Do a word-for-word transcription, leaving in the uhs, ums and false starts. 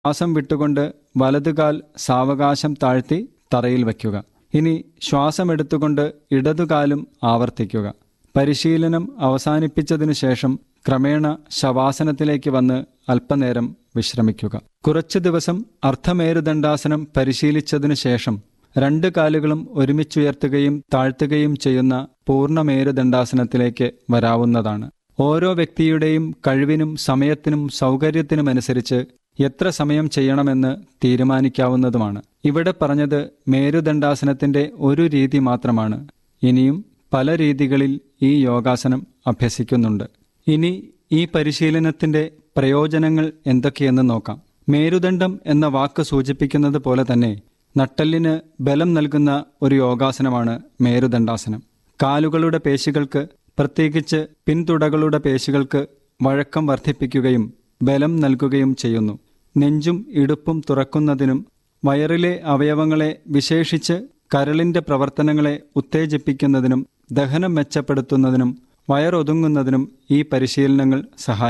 ശ്വാസം വിട്ടുകൊണ്ട് വലതുകാൽ സാവകാശം താഴ്ത്തി തറയിൽ വയ്ക്കുക. ഇനി ശ്വാസമെടുത്തുകൊണ്ട് ഇടതുകാലും ആവർത്തിക്കുക. പരിശീലനം അവസാനിപ്പിച്ചതിനു ശേഷം ക്രമേണ ശവാസനത്തിലേക്ക് വന്ന് അല്പനേരം വിശ്രമിക്കുക. കുറച്ചു ദിവസം അർദ്ധമേരുദണ്ഡാസനം പരിശീലിച്ചതിനു ശേഷം രണ്ട് കാലുകളും ഒരുമിച്ചുയർത്തുകയും താഴ്ത്തുകയും ചെയ്യുന്ന പൂർണ്ണമേരുദണ്ഡാസനത്തിലേക്ക് വരാവുന്നതാണ്. ഓരോ വ്യക്തിയുടെയും കഴിവിനും സമയത്തിനും സൗകര്യത്തിനുമനുസരിച്ച് എത്ര സമയം ചെയ്യണമെന്ന് തീരുമാനിക്കാവുന്നതുമാണ്. ഇവിടെ പറഞ്ഞത് മേരുദണ്ഡാസനത്തിന്റെ ഒരു രീതി മാത്രമാണ്. ഇനിയും പല രീതികളിൽ ഈ യോഗാസനം അഭ്യസിക്കുന്നുണ്ട്. ഇനി ഈ പരിശീലനത്തിന്റെ പ്രയോജനങ്ങൾ എന്തൊക്കെയെന്ന് നോക്കാം. മേരുദണ്ഡം എന്ന വാക്ക് സൂചിപ്പിക്കുന്നത് പോലെ തന്നെ നട്ടെല്ലിന് ബലം നൽകുന്ന ഒരു യോഗാസനമാണ് മേരുദണ്ഡാസനം. കാലുകളുടെ പേശികൾക്ക്, പ്രത്യേകിച്ച് പിൻതുടകളുടെ പേശികൾക്ക് വഴക്കം വർദ്ധിപ്പിക്കുകയും ബലം നൽകുകയും ചെയ്യുന്നു. നെഞ്ചും ഇടുപ്പും തുറക്കുന്നതിനും വയറിലെ അവയവങ്ങളെ, വിശേഷിച്ച് കരളിന്റെ പ്രവർത്തനങ്ങളെ ഉത്തേജിപ്പിക്കുന്നതിനും ദഹനം മെച്ചപ്പെടുത്തുന്നതിനും വയറൊതുങ്ങുന്നതിനും ഈ പരിശീലനങ്ങൾ സഹായിക്കും.